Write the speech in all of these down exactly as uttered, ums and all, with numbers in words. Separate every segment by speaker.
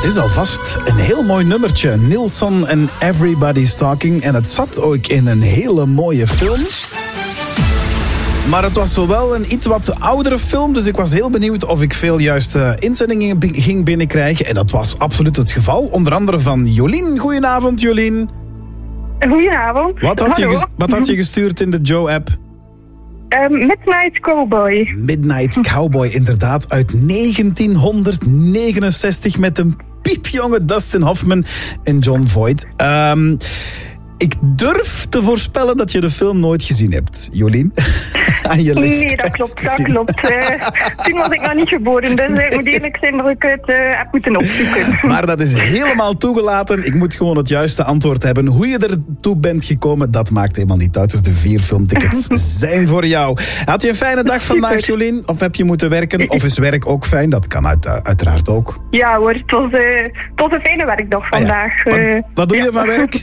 Speaker 1: is alvast een heel mooi nummertje. Nilsson en Everybody's Talking. En het zat ook in een hele mooie film. Maar het was zowel een iets wat oudere film, dus ik was heel benieuwd of ik veel juiste inzendingen ging binnenkrijgen. En dat was absoluut het geval. Onder andere van Jolien. Goedenavond, Jolien.
Speaker 2: Goedenavond.
Speaker 1: Wat had, je, ges- wat had je gestuurd in de Joe-app?
Speaker 2: Um, Midnight Cowboy.
Speaker 1: Midnight Cowboy, inderdaad, uit negentienhonderdnegenenzestig met een piepjonge Dustin Hoffman en John Voight. Um, ik durf te voorspellen dat je de film nooit gezien hebt, Jolien. Aan je
Speaker 2: nee, dat klopt, dat klopt. Uh, toen was ik nog niet geboren, dus ik moet eerlijk zijn dat ik het uh, heb moeten opzoeken.
Speaker 1: Maar dat is helemaal toegelaten. Ik moet gewoon het juiste antwoord hebben. Hoe je ertoe bent gekomen, dat maakt helemaal niet uit. Dus de vier filmtickets zijn voor jou. Had je een fijne dag vandaag, Jolien? Of heb je moeten werken? Of is werk ook fijn? Dat kan uit, uiteraard ook.
Speaker 2: Ja hoor, het was, uh, het was een fijne werkdag vandaag.
Speaker 1: Ah, ja. wat,
Speaker 2: uh,
Speaker 1: wat doe je
Speaker 2: ja.
Speaker 1: van werk?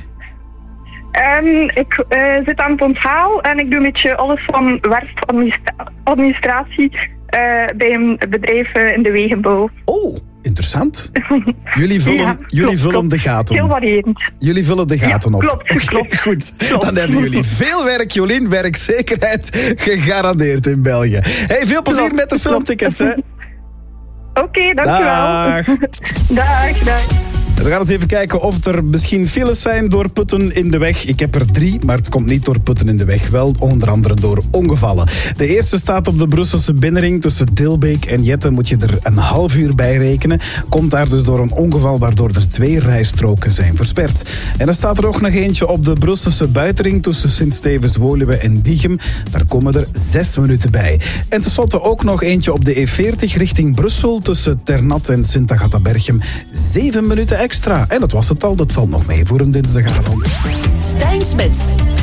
Speaker 2: Um, ik uh, zit aan het onthaal en ik doe een beetje alles van werfadministratie uh, bij een bedrijf uh, in de wegenbouw.
Speaker 1: Oh, interessant. Jullie vullen,
Speaker 2: ja,
Speaker 1: jullie
Speaker 2: klopt,
Speaker 1: vullen
Speaker 2: klopt.
Speaker 1: de gaten.
Speaker 2: Heel variërend.
Speaker 1: Jullie vullen de gaten
Speaker 2: ja,
Speaker 1: op.
Speaker 2: Klopt,
Speaker 1: okay,
Speaker 2: klopt.
Speaker 1: Goed,
Speaker 2: klopt.
Speaker 1: dan hebben jullie veel werk, Jolien. Werkzekerheid gegarandeerd in België. Hey, veel plezier
Speaker 2: klopt,
Speaker 1: met de filmtickets, hè.
Speaker 2: Oké, okay, dankjewel.
Speaker 1: Dag.
Speaker 2: dag, dag.
Speaker 1: We gaan eens even kijken of er misschien files zijn door putten in de weg. Ik heb er drie, maar het komt niet door putten in de weg. Wel onder andere door ongevallen. De eerste staat op de Brusselse binnenring. Tussen Dilbeek en Jette moet je er een half uur bij rekenen. Komt daar dus door een ongeval waardoor er twee rijstroken zijn versperd. En dan staat er ook nog eentje op de Brusselse buitenring tussen Sint-Stevens-Woluwe en Diegem. Daar komen er zes minuten bij. En tenslotte ook nog eentje op de E veertig richting Brussel tussen Ternat en Sint-Agatha-Berchem. Zeven minuten extra. En dat was het al, dat valt nog mee voor een dinsdagavond.
Speaker 3: Stijn Smits.